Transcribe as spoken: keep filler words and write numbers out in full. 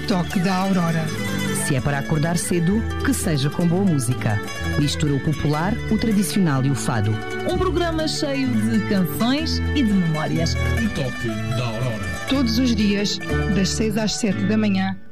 toque da aurora. Se é para acordar cedo, que seja com boa música. Mistura o popular, o tradicional e o fado. Um programa cheio de canções e de memórias. O toque da aurora. Todos os dias, das seis às sete da manhã,